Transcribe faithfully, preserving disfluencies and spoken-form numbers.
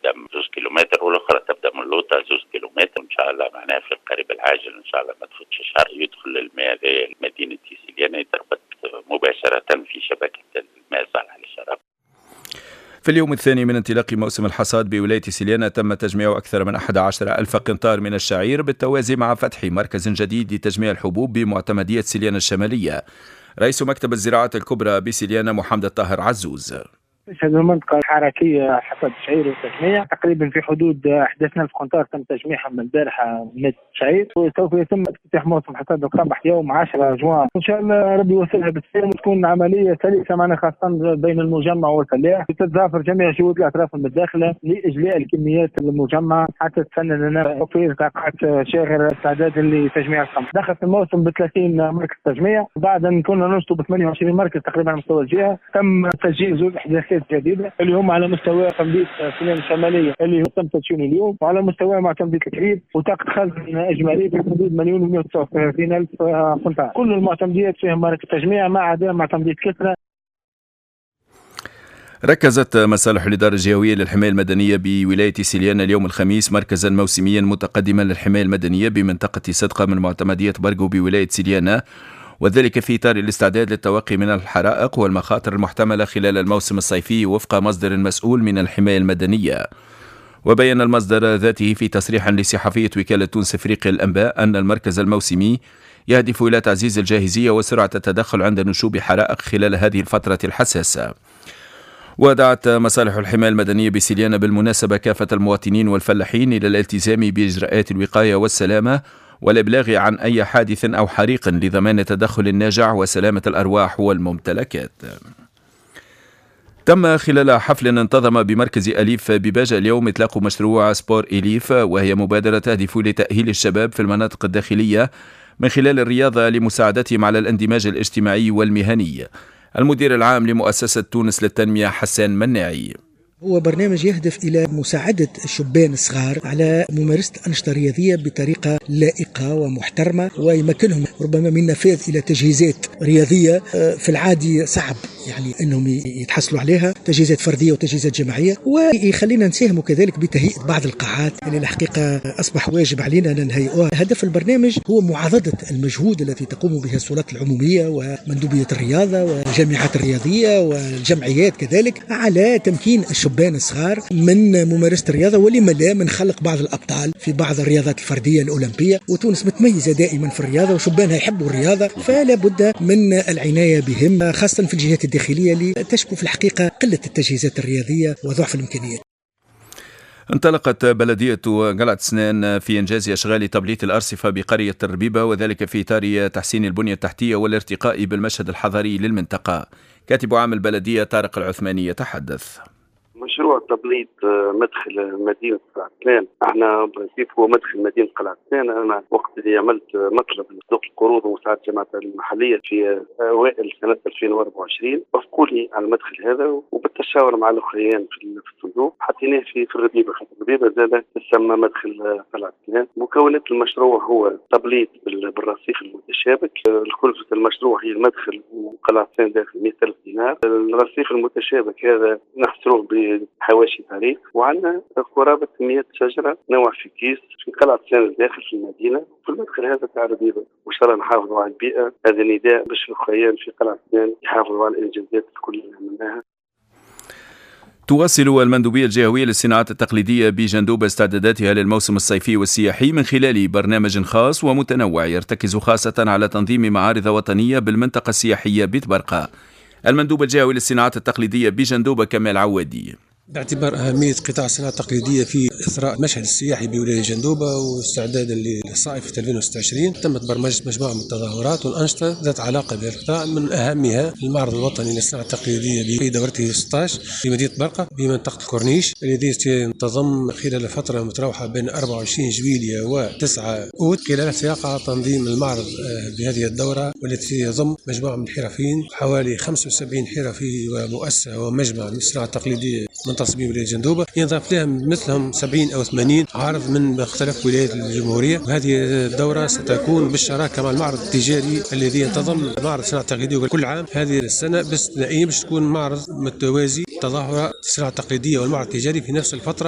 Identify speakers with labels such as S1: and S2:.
S1: تبدا من زوز كيلومتر والاخرى تبدا من لوطا زوز كيلومتر. ان شاء الله معناها في القريب العاجل ان شاء الله ما تفوتش شهر يدخل الماء هذا مدينه سيليانا يتربط مباشره في شبكه الماء الصالحه للشراب.
S2: في اليوم الثاني من انطلاق موسم الحصاد بولاية سيليانا تم تجميع أكثر من أحد عشر ألف قنطار من الشعير بالتوازي مع فتح مركز جديد لتجميع الحبوب بمعتمدية سيليانا الشمالية. رئيس مكتب الزراعة الكبرى بسيليانا محمد الطاهر عزوز:
S3: هذه المنطقة الحركية حصاد شعير وتجميع تقريبا في حدود أحد عشر ألف قنطار تم تجميعها من البارحة من شعير، وسوف يتم افتتاح موسم حصاد القمح يوم عشرة جوان إن شاء الله. ربي يوصلها بالسلام وتكون عملية سلسة معنا خاصة بين المجمع والفلاح، وتتضافر جميع جهود الأطراف المتداخلة لإجلاء الكميات المجمعة حتى تسنى لنا توفير طاقات شاغرة استعدادا لتجميع القمح. دخلت الموسم ب ثلاثين مركز تجميع، بعد أن كنا نشطب ب ثمانية وعشرين مركز تقريبا على مستوى الجهة. تم تسجيل زوج إحداثيات جديدة اللي هم على مستوى معتمدية سيليانا الشمالية اللي تم تدشينه اليوم، وعلى مستوى معتمدية الكريب وطاقة خزن إجمالية في حدود مليون ومئة وتسعة وثلاثين ألف قنطار. كل المعتمديات فيها مراكز تجميع ما عدا معتمدية كسرى.
S2: ركزت مصالح الإدارة الجهوية للحماية المدنية بولاية سيليانا اليوم الخميس مركزا موسميا متقدما للحماية المدنية بمنطقة صدقة من معتمدية برغو بولاية سيليانا، وذلك في إطار الاستعداد للتوقي من الحرائق والمخاطر المحتملة خلال الموسم الصيفي وفق مصدر مسؤول من الحماية المدنية. وبين المصدر ذاته في تصريح لصحفية وكالة تونس إفريقيا الأنباء أن المركز الموسمي يهدف إلى تعزيز الجاهزية وسرعة التدخل عند نشوب حرائق خلال هذه الفترة الحساسة. ودعت مصالح الحماية المدنية بسيليانا بالمناسبة كافة المواطنين والفلاحين إلى الالتزام بإجراءات الوقاية والسلامة والإبلاغ عن أي حادث أو حريق لضمان التدخل الناجع وسلامة الأرواح والممتلكات. تم خلال حفل انتظم بمركز أليف بباجة اليوم إطلاق مشروع سبور إليف، وهي مبادرة تهدف لتأهيل الشباب في المناطق الداخلية من خلال الرياضة لمساعدتهم على الاندماج الاجتماعي والمهني. المدير العام لمؤسسة تونس للتنمية حسان مناعي:
S4: هو برنامج يهدف إلى مساعدة الشبان الصغار على ممارسة الأنشطة الرياضية بطريقة لائقة ومحترمة، ويمكنهم ربما من نفاذ إلى تجهيزات رياضية في العادي صعب يعني أنهم يتحصلوا عليها، تجهيزات فردية وتجهيزات جماعية، ويخلينا نساهموا كذلك بتهيئة بعض القاعات اللي الحقيقة أصبح واجب علينا أن نهيئوها. هدف البرنامج هو معاضدة المجهود التي تقوم بها السلطات العمومية ومندوبية الرياضة والجامعات الرياضية والجمعيات كذلك على تمكين الشبان الشبان الصغار من ممارسة الرياضة، ولما لا من خلق بعض الأبطال في بعض الرياضات الفردية الأولمبية. وتونس متميزة دائما في الرياضة وشبانها يحبوا الرياضة، فلا بد من العناية بهم خاصة في الجهات الداخلية اللي تشكو في الحقيقة قلة التجهيزات الرياضية وضعف الإمكانيات.
S2: انطلقت بلدية قلعة سنان في إنجاز أشغال تبليط الأرصفة بقرية الربيبة، وذلك في إطار تحسين البنية التحتية والارتقاء بالمشهد الحضري للمنطقة. كاتب عام البلدية طارق العثماني يتحدث:
S5: مشروع تبليط مدخل مدينة قلعة سنان، احنا برنسيب هو مدخل مدينة قلعة سنان. انا وقت اللي عملت مطلب لصندوق القروض ومساعدة الجماعات المحلية في اوائل سنة ألفين وأربعة وعشرين وافقوا لي على المدخل هذا، وبالتشاور مع الاخرين في الصندوق حطيناه في في الربيبة. خاطر الربيبة زاد تسمى مدخل قلعة سنان. مكونات المشروع هو تبليط بالرصيف المتشابك. كلفة المشروع هي المدخل وقلعة سنان داخل مئة ألف دينار. الرصيف المتشابك هذا نحصروه بحواشي طريق، وعندنا قرابة مئة شجرة نوع في كيس في قلعة سنان داخل في المدينة في المدخل هذا تاع الربيبة. وإن شاء الله نحافظوا على البيئة. هذا نداء باش الأخرين في قلعة سنان يحافظوا على الإنجازات كل اللي عملناها.
S2: تواصل المندوبية الجهوية للصناعات التقليدية بجندوبة استعداداتها للموسم الصيفي والسياحي من خلال برنامج خاص ومتنوع يرتكز خاصة على تنظيم معارض وطنية بالمنطقة السياحية بيت برقة. المندوب الجهوي للصناعات التقليدية بجندوبة كمال عوادي:
S6: باعتبار أهمية قطاع الصناعة التقليدية في إثراء المشهد السياحي بولاية جندوبة واستعدادا للصيف ألفين وستة وعشرين، تمت برمجة مجموعة من التظاهرات والأنشطة ذات علاقة بالقطاع، من أهمها المعرض الوطني للصناعة التقليدية في دورته ستة عشر في مدينة برقة بمنطقة الكورنيش، الذي سينتظم خلال فترة متراوحة بين أربعة وعشرين جويلية وتسعة أوت، خلال سياق تنظيم المعرض بهذه الدورة، والتي يضم مجموعة من الحرفيين حوالي خمسة وسبعين حرفي ومؤسسة ومجمع من الصناعة التقليدية منتصبين ولاية جندوبة، ينضاف لهم مثلهم سبعين أو ثمانين عارض من مختلف ولايات الجمهورية. وهذه الدورة ستكون بالشراكة مع المعرض التجاري الذي ينتظم معرض الصناعة التقليدية كل عام. هذه السنة باستثنائية باش تكون معرض متوازي تظاهرة الصناعة التقليدية والمعرض التجاري في نفس الفترة.